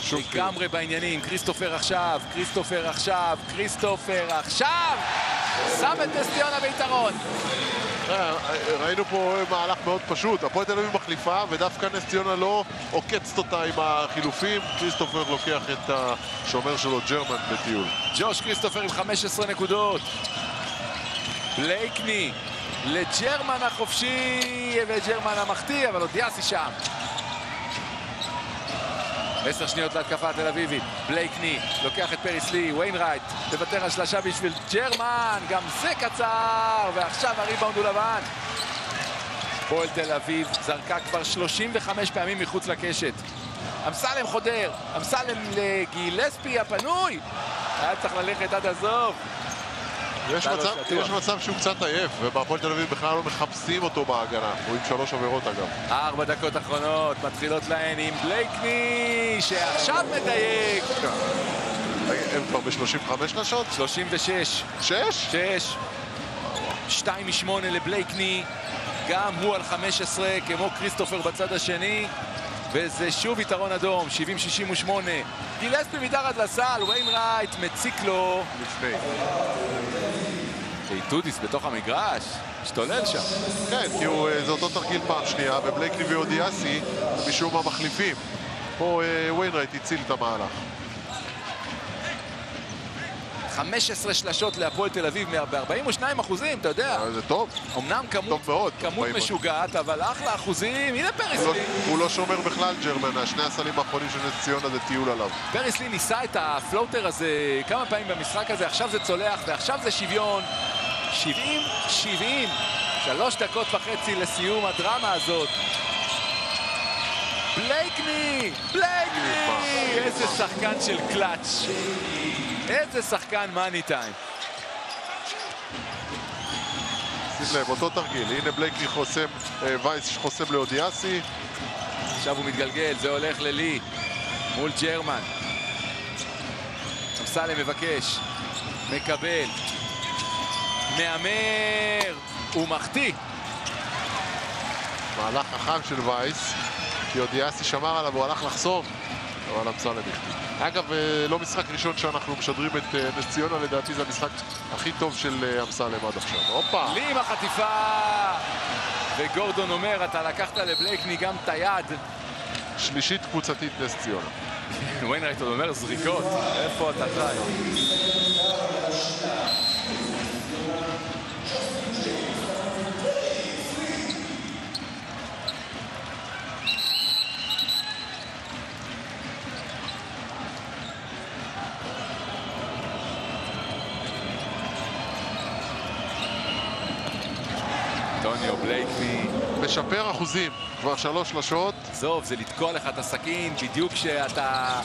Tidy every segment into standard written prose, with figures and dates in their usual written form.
לגמרי בעניינים. כריסטופר עכשיו, שם את נס ציונה ביתרון. ראינו פה מהלך מאוד פשוט, הפועל תל אביב מחליפה ודווקא נס ציונה לא עוקצת אותה עם החילופים. כריסטופר לוקח את השומר שלו ג'רמן בטיול. ג'וש כריסטופר עם 15 נקודות. בלייקני לג'רמן החופשי וג'רמן המחטיא, אבל עוד יאסי שם. 10 שניות להתקפה התל אביבית. בלייקני לוקח את פריס לי, ויינרייט לוותר על שלשה בשביל ג'רמן, גם זה קצר, ועכשיו הריבאונד הוא לבן. הפועל תל אביב זרקה כבר 35 פעמים מחוץ לקשת. אמסלם חודר, אמסלם לגילספי הפנוי, היה צריך ללכת עד הסוף. יש מצב שהוא קצת עייף, ובהפועל תל אביב בכלל לא מחפשים אותו בהגנה. הוא עם 3 עבירות אגב. 4 דקות אחרונות, מתחילות להן עם בלייקני, שעכשיו מדייק. הם כבר ב-35 נשות? 36. 6? 6. 2 מ-8 לבלייקני, גם הוא על 15, כמו כריסטופר בצד השני. וזה שוב יתרון אדום, 70-68. גילספי מתחת לסל, ויינרייט מציק לו. לפני. טודיס בתוך המגרש, השתולל שם. כן, כי זה אותו תרגיל פעם שנייה, ובלייקלי ואודיאסי משום מה מחליפים. פה ויינרייט הציל את המהלך. 15 שלשות להפועל תל אביב ב-42%, אתה יודע. זה טוב. אמנם כמות משוגעת, אבל אחלה אחוזים. הנה פריסלי. הוא לא שומר בכלל ג'רמן, השני הסלים האחרונים של נס ציונה זה טיול עליו. פריסלי ניסה את הפלוטר הזה כמה פעמים במשחק הזה, עכשיו זה צולח ועכשיו זה שוויון. 70-70. 3 דקות וחצי לסיום הדרמה הזאת. בלייקני! איזה שחקן של קלאץ'. איזה שחקן מאני טיים. שים לב, אותו תרגיל. הנה בלייקני חוסם, וייס חוסם לאודיאסי. עכשיו הוא מתגלגל, זה הולך ללי. מול ג'רמן. אמסלם מבקש. מקבל. מאמר. הוא מחטיא. מהלך חכם של וייס. כי אודיאסי שמר עליו, הוא הלך לחסום. אבל אמסלם החטיא. אגב, לא משחק ראשון שאנחנו משדרים את נס ציונה, לדעתי זה המשחק הכי טוב של אמסלם עד עכשיו. הופה! לי עם החטיפה! וגורדון אומר, אתה לקחת לבלייקני גם את היד. שלישית קבוצתית נס ציונה. ויינרייט עוד אומר זריקות, איפה אתה חי? טוניו בלייקני משפר אחוזים, כבר 3 שלשות. עזוב, זה לתקוע לך את הסכין בדיוק כשאתה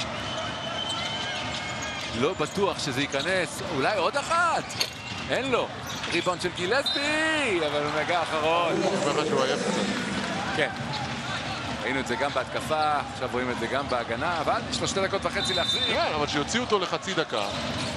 לא בטוח שזה ייכנס. אולי עוד אחת? אין לו. ריבאונד של גילספי, אבל הוא נגע אחרון. אומר לך שהוא עייף קצת. כן. ראינו את זה גם בהתקפה, עכשיו רואים את זה גם בהגנה, אבל יש לו 2 דקות וחצי להחזיר. כן, אבל שיוציאו אותו לחצי דקה.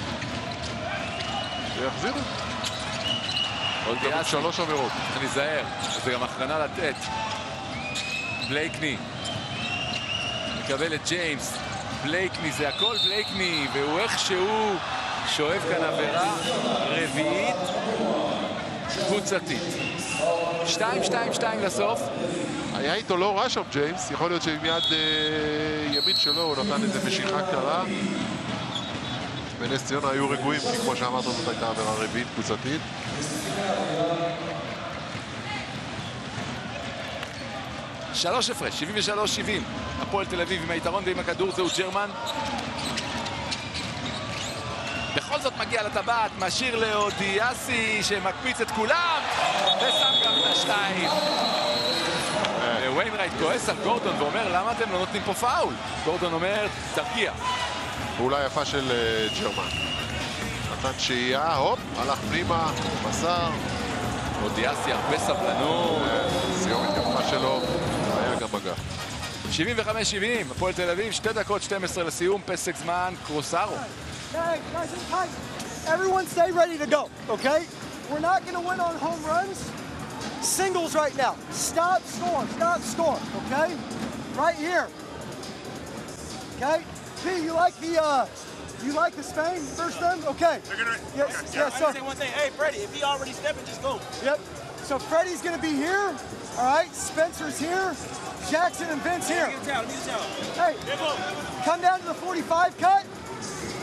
ויחזירו. עוד גם 3 עבירות. צריך להיזהר, זה גם הכוונה לתת. בלייקני מקבל את ג'יימס. בלייקני, זה הכל בלייקני, והוא איכשהו שואב כאן עבירה רביעית קבוצתית. 2-2-2 לסוף. היה איתו לא רע שם ג'יימס, יכול להיות שעם יד ימין שלו הוא נתן איזה משיכה קרה. בנס ציונה היו רגועים, כי כמו שאמרת זאת הייתה עבירה רביעית קבוצתית. שלוש הפרש, 73-70. הפועל תל אביב עם היתרון ועם הכדור, זהו ג'רמן. בכל זאת מגיע לטבעת, משאיר לאודיאסי שמקפיץ את כולם, ושם גם את השתיים. ויינרייט כועס על גורדון ואומר, למה אתם לא נותנים פה פאול? גורדון אומר, תרגיע. פעולה יפה של ג'רמן. נתן שהייה, הופ, הלך פנימה, מסר. אודיאסי הרבה סבלנות. סיומת יפה שלו, היה גם מגע. 75-70, הפועל תל אביב, 2 דקות 12 לסיום, פסק זמן, קרוסרו. Hey, guys, tight. Everyone stay ready to go, okay? We're not going to win on home runs. Singles right now. Stop scoring, okay? Right here. Okay? P, you like the Spain first then? Okay. They're gonna. Yes, Okay. yes, I so, just say one thing. Hey, Freddie, if he already stepping, just go. yep. So Freddie's gonna be here. All right. Spencer's here. Jackson and Vince here. Let me get a towel. Hey, There go. come down to the 45 cut.